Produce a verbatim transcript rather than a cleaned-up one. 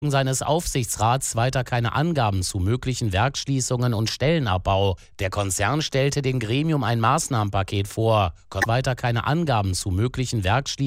seines Aufsichtsrats weiter keine Angaben zu möglichen Werksschließungen und Stellenabbau. Der Konzern stellte dem Gremium ein Maßnahmenpaket vor, konnte weiter keine Angaben zu möglichen Werksschließungen